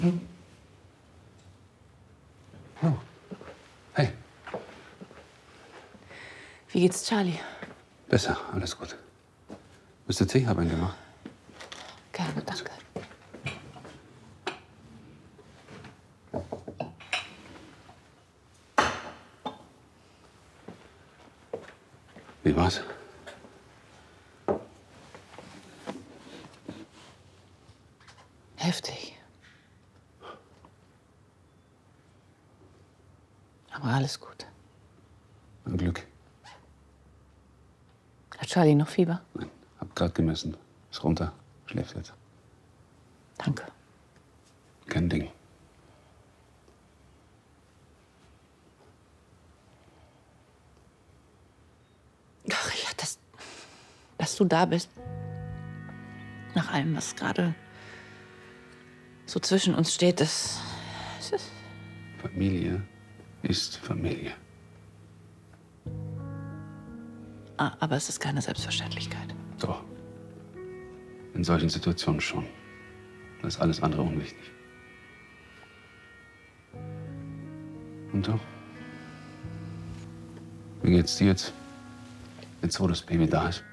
Oh. Hey. Wie geht's Charlie? Besser, alles gut. Willst du Tee? Hab einen gemacht. Gerne, danke. Wie war's? Heftig. Aber alles gut. Ein Glück. Hat Charlie noch Fieber? Nein, hab grad gemessen. Ist runter. Schläft jetzt. Danke. Kein Ding. Ach ja, dass du da bist. Nach allem, was gerade so zwischen uns steht, das ist... Familie ist Familie. Aber es ist keine Selbstverständlichkeit. Doch. In solchen Situationen schon. Da ist alles andere unwichtig. Und du? Wie geht's dir jetzt wo das Baby da ist?